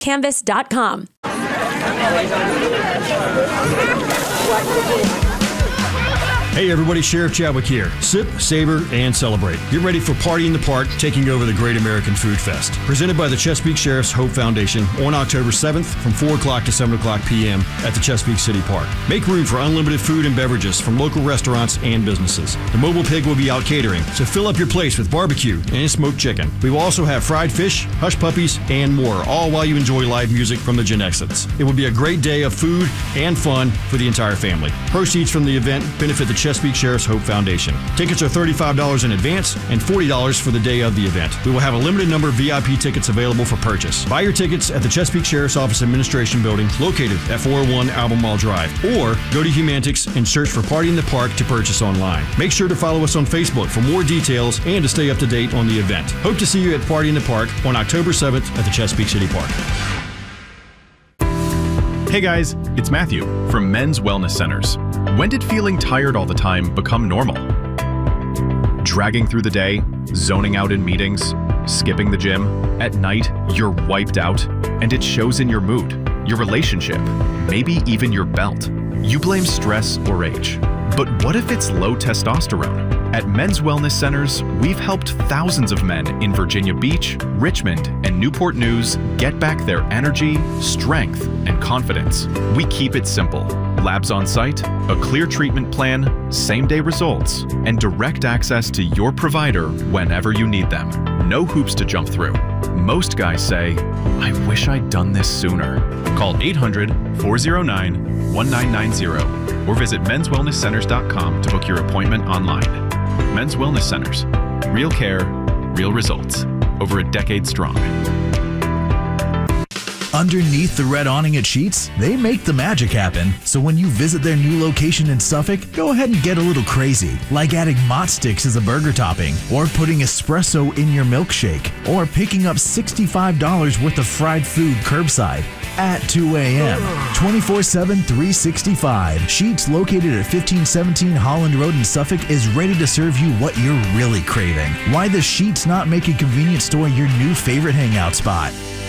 Canvas.com. Hey everybody, Sheriff Chadwick here. Sip, savor, and celebrate. Get ready for Party in the Park, taking over the Great American Food Fest. Presented by the Chesapeake Sheriff's Hope Foundation on October 7th from 4 o'clock to 7 o'clock p.m. at the Chesapeake City Park. Make room for unlimited food and beverages from local restaurants and businesses. The Mobile Pig will be out catering, so fill up your place with barbecue and smoked chicken. We will also have fried fish, hush puppies, and more, all while you enjoy live music from the Genexits. It will be a great day of food and fun for the entire family. Proceeds from the event benefit the Chesapeake Sheriff's Hope Foundation. Tickets are $35 in advance and $40 for the day of the event. We will have a limited number of VIP tickets available for purchase. Buy your tickets at the Chesapeake Sheriff's Office Administration Building located at 401 Albemarle Drive, or go to Humantix and search for Party in the Park to purchase online. Make sure to follow us on Facebook for more details and to stay up to date on the event. Hope to see you at Party in the Park on October 7th at the Chesapeake City Park. Hey guys, it's Matthew from Men's Wellness Centers. When did feeling tired all the time become normal? Dragging through the day, zoning out in meetings, skipping the gym. At night, you're wiped out, and it shows in your mood, your relationship, maybe even your belt. You blame stress or age. But what if it's low testosterone? At Men's Wellness Centers, we've helped thousands of men in Virginia Beach, Richmond, and Newport News get back their energy, strength, and confidence. We keep it simple. Labs on site, a clear treatment plan, same-day results, and direct access to your provider whenever you need them. No hoops to jump through. Most guys say, I wish I'd done this sooner. Call 800-409-1990 or visit menswellnesscenters.com to book your appointment online. Men's Wellness Centers. Real care, real results. Over a decade strong. Underneath the red awning at Sheetz, they make the magic happen. So when you visit their new location in Suffolk, go ahead and get a little crazy, like adding Mott Sticks as a burger topping, or putting espresso in your milkshake, or picking up $65 worth of fried food curbside. At 2 a.m., 24/7, 365. Sheetz, located at 1517 Holland Road in Suffolk, is ready to serve you what you're really craving. Why does Sheetz not make a convenience store your new favorite hangout spot?